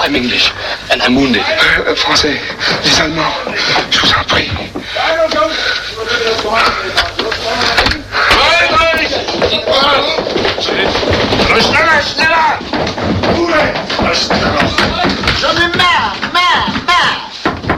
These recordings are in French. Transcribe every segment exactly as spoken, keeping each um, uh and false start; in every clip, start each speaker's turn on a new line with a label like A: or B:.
A: I'm English, and I'm wounded.
B: Euh, français, les Allemands, je vous en prie.
C: Schneller, schneller! J'en ai marre, marre, marre!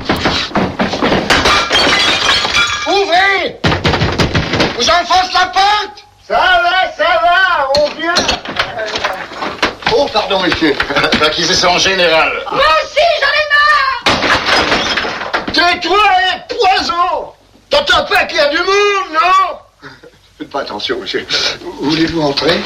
C: Ouvrez! Vous enfonce la porte! Ça va, ça va, on vient! Oh, pardon, monsieur. L'acquisition générale.
D: Moi aussi, j'en ai marre!
C: Tais-toi et poison! T'entends pas qu'il y a du monde, non? Faites pas attention, monsieur. Voulez-vous entrer?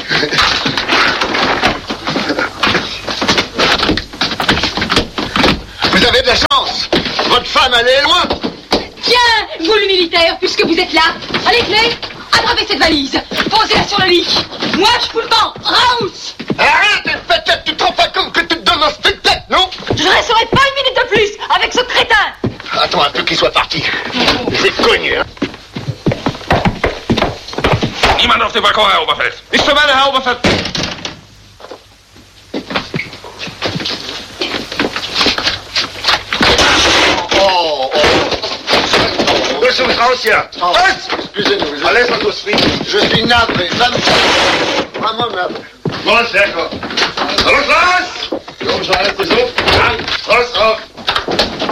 C: Vous avez de la chance. Votre femme, elle est loin.
D: Tiens, vous le militaire, puisque vous êtes là. Allez, clé, attrapez cette valise. Posez-la sur le lit. Moi, je fous le camp. Raus!
C: Arrête, peut-être tu te rends pas compte que tu te donnes un spectacle, non?
D: Je ne resterai pas une minute de plus avec ce crétin.
C: Attends un peu qu'il soit parti. Je vais te cogner, hein.
E: Niemand auf dem Balkon, Herr Oberfeld. Nicht für meine, Herr Oberfeld.
C: Oh, oh.
E: Durch zum Haus hier.
C: Oh, excusez-nous. Je...
E: Alles und Frieden.
C: Je suis navré. Vraiment, vraiment navré.
E: Los, Herr Los, los! Los, alles ist auf. Raus, raus.